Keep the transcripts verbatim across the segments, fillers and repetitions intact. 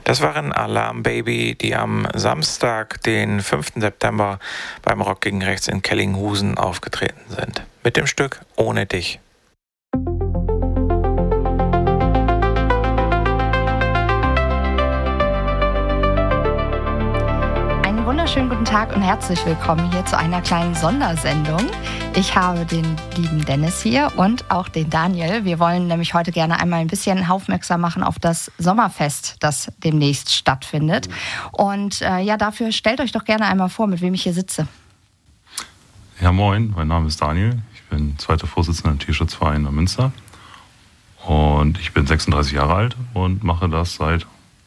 Das waren Alarm Baby, die am Samstag, den fünften September, beim Rock gegen Rechts in Kellinghusen aufgetreten sind. Mit dem Stück Ohne dich. Wunderschönen guten Tag und herzlich willkommen hier zu einer kleinen Sondersendung. Ich habe den lieben Dennis hier und auch den Daniel. Wir wollen nämlich heute gerne einmal ein bisschen aufmerksam machen auf das Sommerfest, das demnächst stattfindet. Und äh, ja, dafür stellt euch doch gerne einmal vor, mit wem ich hier sitze. Ja, moin, mein Name ist Daniel. Ich bin zweiter Vorsitzender im Tierschutzverein in Münster. Und ich bin sechsunddreißig Jahre alt und mache das seit,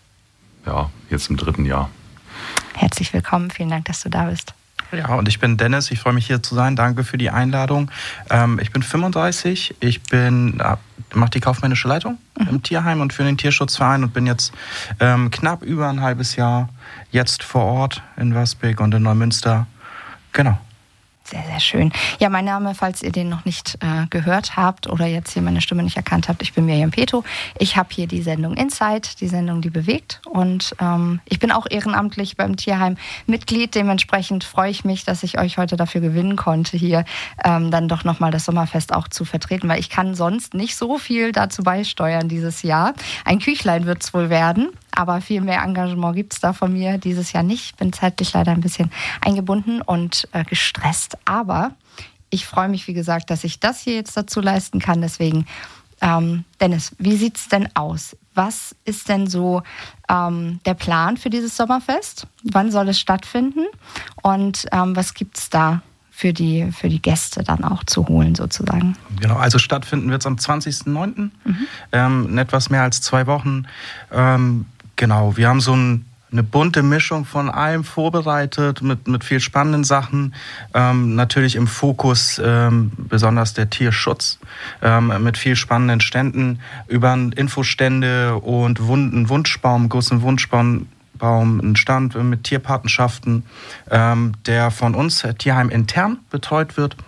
ja, jetzt im dritten Jahr. Herzlich willkommen, vielen Dank, dass du da bist. Ja, und ich bin Dennis, ich freue mich hier zu sein, danke für die Einladung. Ähm, ich bin fünfunddreißig, ich bin, äh, mache die kaufmännische Leitung mhm. im Tierheim und für den Tierschutzverein und bin jetzt ähm, knapp über ein halbes Jahr jetzt vor Ort in Wasbeck und in Neumünster. Genau. Sehr, sehr schön. Ja, mein Name, falls ihr den noch nicht äh, gehört habt oder jetzt hier meine Stimme nicht erkannt habt, ich bin Miriam Peto. Ich habe hier die Sendung Inside, die Sendung, die bewegt. Und ähm, ich bin auch ehrenamtlich beim Tierheim Mitglied. Dementsprechend freue ich mich, dass ich euch heute dafür gewinnen konnte, hier ähm, dann doch nochmal das Sommerfest auch zu vertreten, weil ich kann sonst nicht so viel dazu beisteuern dieses Jahr. Ein Küchlein wird es wohl werden. Aber viel mehr Engagement gibt es da von mir dieses Jahr nicht. Ich bin zeitlich leider ein bisschen eingebunden und äh, gestresst. Aber ich freue mich, wie gesagt, dass ich das hier jetzt dazu leisten kann. Deswegen, ähm, Dennis, wie sieht es denn aus? Was ist denn so ähm, der Plan für dieses Sommerfest? Wann soll es stattfinden? Und ähm, was gibt es da für die, für die Gäste dann auch zu holen sozusagen? Genau, also stattfinden wird es am zwanzigsten neunten Mhm. Ähm, in etwas mehr als zwei Wochen. Ähm, Genau, wir haben so ein, eine bunte Mischung von allem vorbereitet, mit, mit viel spannenden Sachen. Ähm, natürlich im Fokus ähm, besonders der Tierschutz, ähm, mit viel spannenden Ständen, über Infostände und Wund, einen Wunschbaum, großen Wunschbaum, Baum, einen Stand mit Tierpatenschaften, ähm, der von uns Tierheim intern betreut wird.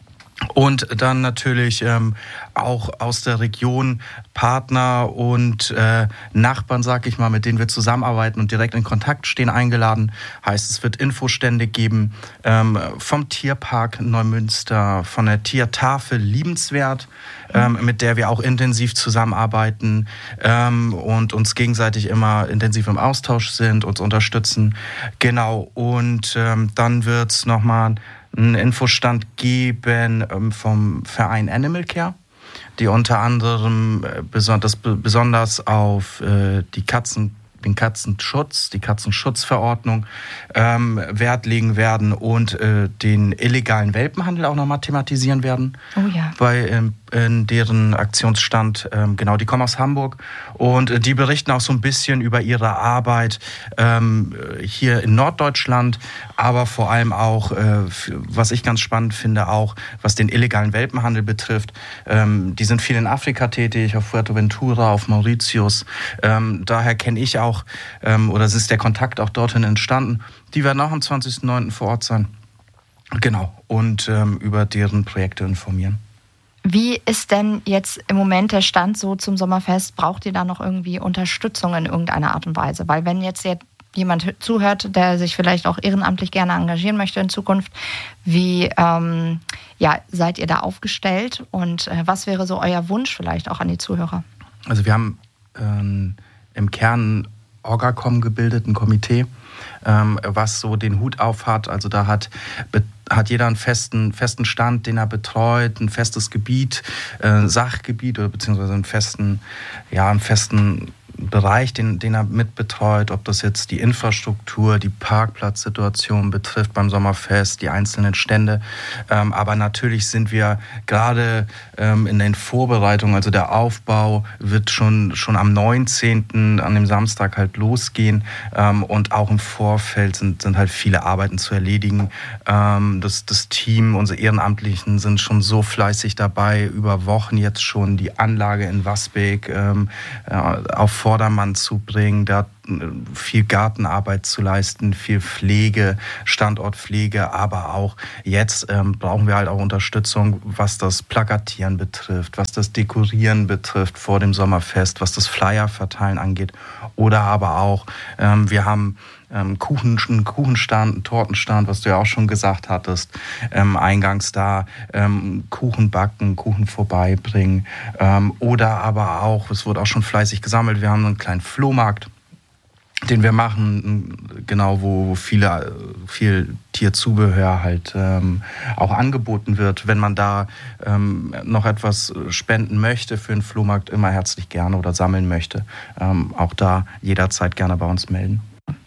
Und dann natürlich ähm, auch aus der Region Partner und äh, Nachbarn, sag ich mal, mit denen wir zusammenarbeiten und direkt in Kontakt stehen, eingeladen. Heißt, es wird Infostände geben ähm, vom Tierpark Neumünster, von der Tiertafel Liebenswert, ähm, mit der wir auch intensiv zusammenarbeiten ähm, und uns gegenseitig immer intensiv im Austausch sind, uns unterstützen. Genau, und ähm, dann wird's nochmal einen Infostand geben ähm, vom Verein Animal Care, die unter anderem äh, besonders, besonders auf äh, die Katzen, den Katzenschutz, die Katzenschutzverordnung ähm, Wert legen werden und äh, den illegalen Welpenhandel auch nochmal thematisieren werden. Oh ja. Bei ähm, in deren Aktionsstand, ähm, genau, die kommen aus Hamburg und äh, die berichten auch so ein bisschen über ihre Arbeit ähm, hier in Norddeutschland, aber vor allem auch, äh, was ich ganz spannend finde, auch was den illegalen Welpenhandel betrifft. Ähm, die sind viel in Afrika tätig, auf Fuerteventura, auf Mauritius. Ähm, daher kenne ich auch, ähm, oder es ist der Kontakt auch dorthin entstanden. Die werden auch am zwanzigsten neunten vor Ort sein. Genau, und ähm, über deren Projekte informieren. Wie ist denn jetzt im Moment der Stand so zum Sommerfest? Braucht ihr da noch irgendwie Unterstützung in irgendeiner Art und Weise? Weil wenn jetzt jemand zuhört, der sich vielleicht auch ehrenamtlich gerne engagieren möchte in Zukunft, wie ähm, ja, seid ihr da aufgestellt? Und äh, was wäre so euer Wunsch vielleicht auch an die Zuhörer? Also wir haben ähm, im Kern Orgacom gebildet, ein Komitee, ähm, was so den Hut auf hat. Also da hat, be- hat jeder einen festen, festen Stand, den er betreut, ein festes Gebiet, äh, Sachgebiet oder beziehungsweise einen festen, ja, einen festen Bereich, den, den er mitbetreut, ob das jetzt die Infrastruktur, die Parkplatzsituation betrifft beim Sommerfest, die einzelnen Stände. Ähm, aber natürlich sind wir gerade ähm, in den Vorbereitungen, also der Aufbau wird schon, schon am neunzehnten an dem Samstag halt losgehen. Ähm, und auch im Vorfeld sind, sind halt viele Arbeiten zu erledigen. Ähm, das, das Team, unsere Ehrenamtlichen sind schon so fleißig dabei, über Wochen jetzt schon die Anlage in Wasbeck ähm, äh, auf Vordermann zu bringen. Der viel Gartenarbeit zu leisten, viel Pflege, Standortpflege, aber auch jetzt ähm, brauchen wir halt auch Unterstützung, was das Plakatieren betrifft, was das Dekorieren betrifft vor dem Sommerfest, was das Flyer-Verteilen angeht. Oder aber auch, ähm, wir haben ähm, Kuchen, einen Kuchenstand, einen Tortenstand, was du ja auch schon gesagt hattest, ähm, eingangs da, ähm, Kuchen backen, Kuchen vorbeibringen. Ähm, oder aber auch, es wurde auch schon fleißig gesammelt, wir haben einen kleinen Flohmarkt, den wir machen, genau, wo viele, viel Tierzubehör halt ähm, auch angeboten wird. Wenn man da ähm, noch etwas spenden möchte für den Flohmarkt, immer herzlich gerne oder sammeln möchte, ähm, auch da jederzeit gerne bei uns melden.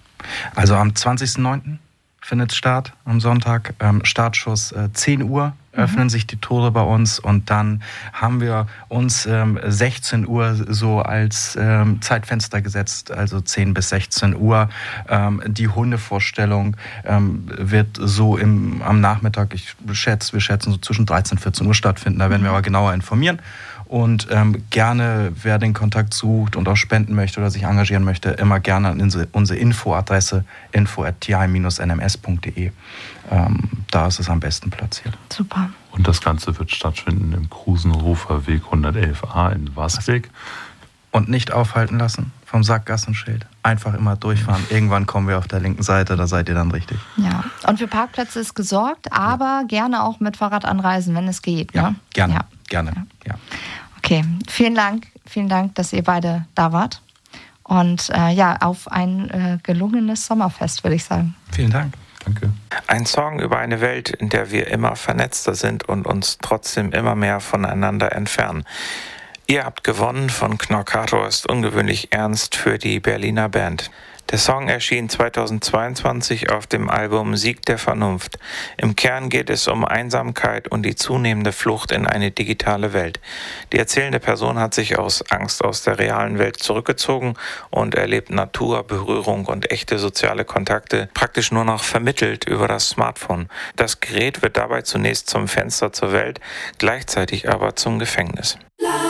Also am zwanzigsten neunten findet es statt, am Sonntag. Ähm, Startschuss äh, zehn Uhr. Öffnen sich die Tore bei uns und dann haben wir uns ähm, sechzehn Uhr so als ähm, Zeitfenster gesetzt, also zehn bis sechzehn Uhr. Ähm, die Hundevorstellung ähm, wird so im, am Nachmittag, ich schätze, wir schätzen so zwischen dreizehn und vierzehn Uhr stattfinden, da werden wir aber genauer informieren. Und ähm, gerne, wer den Kontakt sucht und auch spenden möchte oder sich engagieren möchte, immer gerne an unsere Infoadresse info at t i m n m s punkt d e. Ähm, da ist es am besten platziert. Super. Und das Ganze wird stattfinden im Krusenhofer Weg hundertelf a in Wasbeck. Und nicht aufhalten lassen vom Sackgassenschild. Einfach immer durchfahren. Irgendwann kommen wir auf der linken Seite, da seid ihr dann richtig. Ja, und für Parkplätze ist gesorgt, aber ja. gerne auch mit Fahrrad anreisen, wenn es geht. Ja, ne? gerne, ja. gerne. Ja. Okay, vielen Dank, vielen Dank, dass ihr beide da wart. Und äh, ja, auf ein äh, gelungenes Sommerfest, würde ich sagen. Vielen Dank. Danke. Ein Song über eine Welt, in der wir immer vernetzter sind und uns trotzdem immer mehr voneinander entfernen. Ihr habt gewonnen von Knorkator ist ungewöhnlich ernst für die Berliner Band. Der Song erschien zweitausendzweiundzwanzig auf dem Album Sieg der Vernunft. Im Kern geht es um Einsamkeit und die zunehmende Flucht in eine digitale Welt. Die erzählende Person hat sich aus Angst aus der realen Welt zurückgezogen und erlebt Natur, Berührung und echte soziale Kontakte praktisch nur noch vermittelt über das Smartphone. Das Gerät wird dabei zunächst zum Fenster zur Welt, gleichzeitig aber zum Gefängnis.